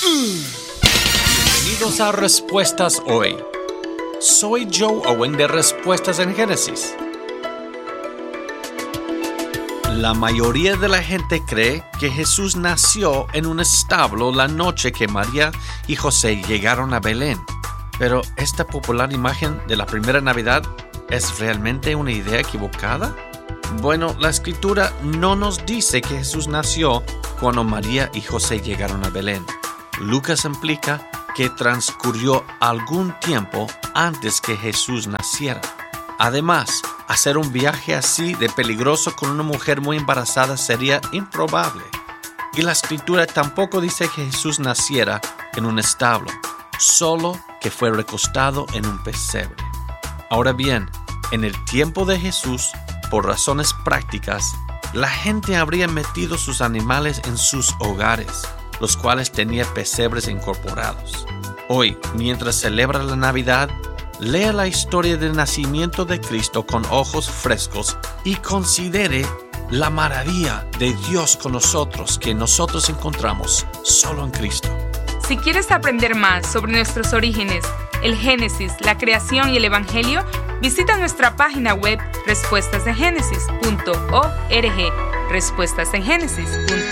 Bienvenidos a Respuestas Hoy. Soy Joe Owen de Respuestas en Génesis. La mayoría de la gente cree que Jesús nació en un establo la noche que María y José llegaron a Belén. Pero esta popular imagen de la primera Navidad ¿es realmente una idea equivocada? Bueno, la Escritura no nos dice que Jesús nació cuando María y José llegaron a Belén. Lucas implica que transcurrió algún tiempo antes que Jesús naciera. Además, hacer un viaje así de peligroso con una mujer muy embarazada sería improbable. Y la Escritura tampoco dice que Jesús naciera en un establo, solo que fue recostado en un pesebre. Ahora bien, en el tiempo de Jesús, por razones prácticas, la gente habría metido sus animales en sus hogares, los cuales tenían pesebres incorporados. Hoy, mientras celebra la Navidad, lea la historia del nacimiento de Cristo con ojos frescos y considere la maravilla de Dios con nosotros que nosotros encontramos solo en Cristo. Si quieres aprender más sobre nuestros orígenes, el Génesis, la creación y el Evangelio, visita nuestra página web respuestasengenesis.org. respuestasengenesis.org.